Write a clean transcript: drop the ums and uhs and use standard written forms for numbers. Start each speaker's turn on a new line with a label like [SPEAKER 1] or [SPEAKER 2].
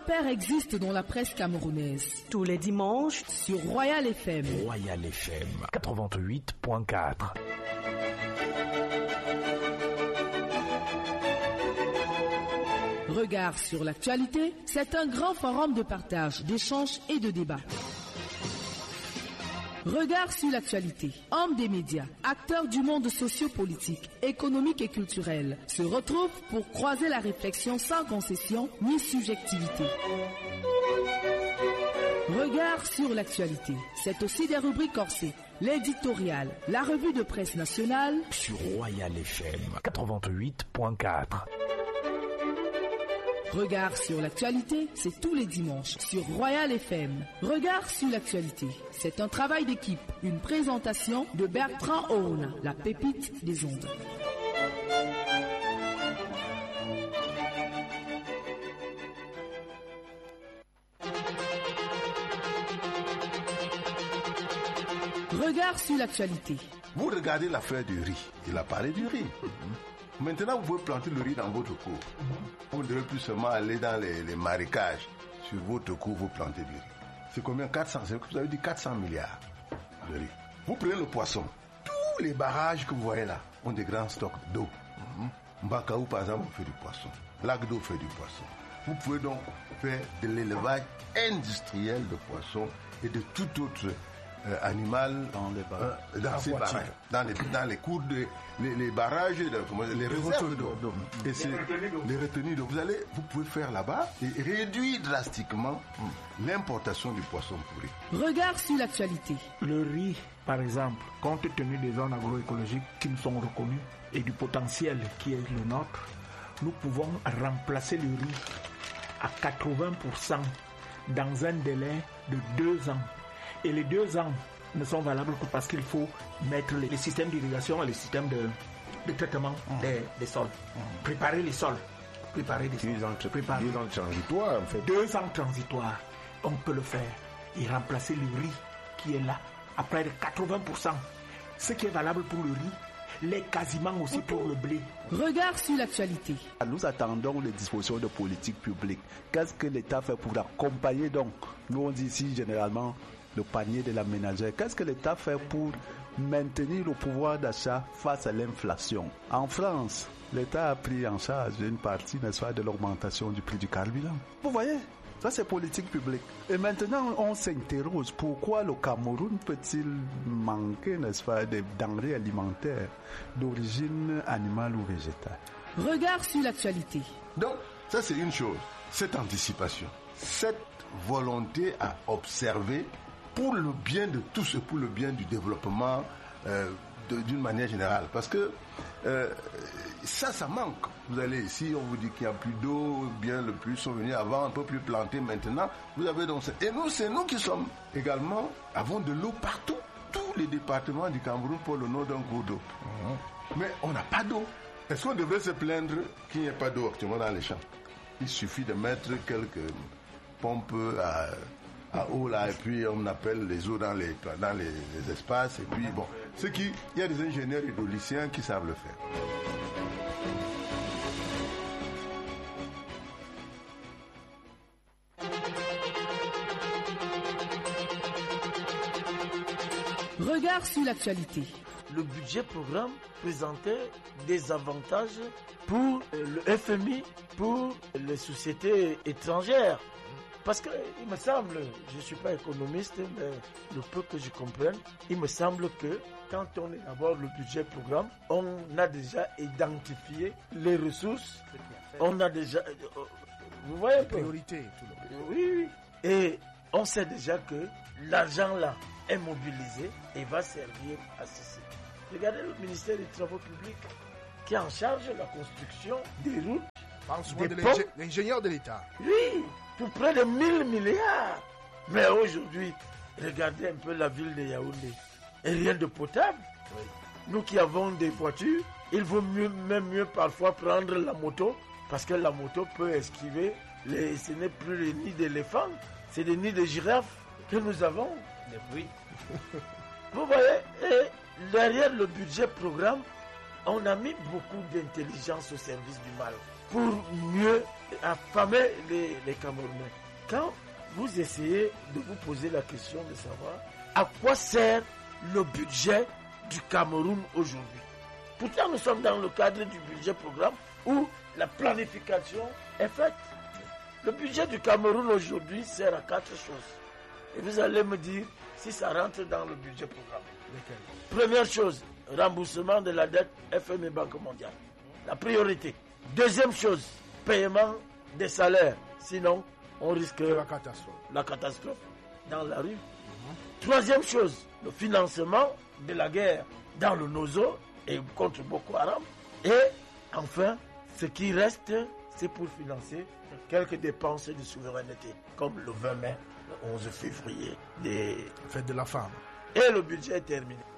[SPEAKER 1] père existe dans la presse camerounaise.
[SPEAKER 2] Tous les dimanches
[SPEAKER 1] sur Royal FM.
[SPEAKER 3] Royal FM 88.4.
[SPEAKER 1] Regard sur l'actualité, c'est un grand forum de partage, d'échange et de débat. Regard sur l'actualité, hommes des médias, acteurs du monde socio-politique, économique et culturel se retrouvent pour croiser la réflexion sans concession ni subjectivité. Regard sur l'actualité, c'est aussi des rubriques corsées, l'éditorial, la revue de presse nationale
[SPEAKER 3] sur Royal FM 88.4.
[SPEAKER 1] Regard sur l'actualité, c'est tous les dimanches sur Royal FM. Regard sur l'actualité, c'est un travail d'équipe, une présentation de Bertrand Ouna, la pépite des ondes. Regard sur l'actualité.
[SPEAKER 4] Vous regardez l'affaire du riz. Il a parlé du riz. Maintenant, vous pouvez planter le riz dans votre cour. Vous ne devez plus seulement aller dans les marécages. Sur votre cour, vous plantez du riz. C'est combien? 400. Vous avez dit 400 milliards de riz. Vous prenez le poisson. Tous les barrages que vous voyez là ont des grands stocks d'eau. Mbakaou, par exemple, on fait du poisson. Lac d'eau fait du poisson. Vous pouvez donc faire de l'élevage industriel de poissons et de tout autre animal dans ces barrages, dans les cours de les barrages, les réserves d'eau. Et c'est les retenues d'eau. Vous pouvez faire là-bas et réduire drastiquement l'importation du poisson pourri.
[SPEAKER 1] Regard sur l'actualité.
[SPEAKER 5] Le riz, par exemple, compte tenu des zones agroécologiques qui nous sont reconnues et du potentiel qui est le nôtre, nous pouvons remplacer le riz à 80% dans un délai de 2 ans. Et les 2 ans ne sont valables que parce qu'il faut mettre les systèmes d'irrigation et les systèmes de traitement des sols. Préparer les sols. Préparer des sols.
[SPEAKER 3] 2 ans transitoires, en fait.
[SPEAKER 5] 2 ans transitoires. On peut le faire. Et remplacer le riz qui est là à près de 80%. Ce qui est valable pour le riz l'est quasiment aussi pour le blé.
[SPEAKER 1] Regard sur l'actualité.
[SPEAKER 6] Nous attendons les dispositions de politique publique. Qu'est-ce que l'État fait pour accompagner donc? Nous on dit ici généralement le panier de la ménagère. Qu'est-ce que l'État fait pour maintenir le pouvoir d'achat face à l'inflation? En France, l'État a pris en charge une partie, n'est-ce pas, de l'augmentation du prix du carburant. Vous voyez, ça c'est politique publique. Et maintenant, on s'interroge, pourquoi le Cameroun peut-il manquer, n'est-ce pas, des denrées alimentaires d'origine animale ou végétale?
[SPEAKER 1] Regard sur l'actualité.
[SPEAKER 4] Donc, ça c'est une chose, cette anticipation, cette volonté à observer pour le bien de tous et pour le bien du développement d'une manière générale. Parce que ça manque. Vous allez ici, on vous dit qu'il n'y a plus d'eau, bien le plus sont venus avant, un peu plus plantés maintenant. Vous avez donc ça. Et nous, c'est nous qui sommes également, avons de l'eau partout. Tous les départements du Cameroun pour le nom d'un cours d'eau. Mais on n'a pas d'eau. Est-ce qu'on devrait se plaindre qu'il n'y ait pas d'eau actuellement dans les champs? Il suffit de mettre quelques pompes à eau là, et puis on appelle les eaux dans les espaces, et puis bon, il y a des ingénieurs hydrauliciens qui savent le faire.
[SPEAKER 1] Regard sur l'actualité.
[SPEAKER 7] Le budget programme présentait des avantages pour le FMI, pour les sociétés étrangères. Parce que il me semble, je ne suis pas économiste, mais le peu que je comprenne, il me semble que quand on élabore le budget programme, on a déjà identifié les ressources, on a déjà, vous voyez un peu,
[SPEAKER 8] priorité.
[SPEAKER 7] Oui. Et on sait déjà que l'argent là est mobilisé et va servir à ceci. Regardez le ministère des Travaux publics qui est en charge de la construction des routes.
[SPEAKER 8] Pense-moi de l'ingénieur de l'État.
[SPEAKER 7] Oui, pour près de 1000 milliards. Mais aujourd'hui, regardez un peu la ville de Yaoundé. Et rien de potable. Oui. Nous qui avons des voitures, il vaut même mieux parfois prendre la moto, parce que la moto peut esquiver. Ce n'est plus les nids d'éléphants, c'est des nids de girafes que nous avons. Oui. Vous voyez, et derrière le budget programme, on a mis beaucoup d'intelligence au service du mal. pour mieux affamer les Camerounais. Quand vous essayez de vous poser la question de savoir à quoi sert le budget du Cameroun aujourd'hui. Pourtant, nous sommes dans le cadre du budget programme où la planification est faite. Le budget du Cameroun aujourd'hui sert à 4 choses. Et vous allez me dire si ça rentre dans le budget programme. Première chose, remboursement de la dette FMI Banque mondiale. La priorité. Deuxième chose, paiement des salaires. Sinon, on risque la catastrophe dans la rue. Troisième chose, le financement de la guerre dans le Nozo et contre Boko Haram. Et enfin, ce qui reste, c'est pour financer quelques dépenses de souveraineté, comme le 20 mai, le 11 février, des
[SPEAKER 8] fête de la femme.
[SPEAKER 7] Et le budget est terminé.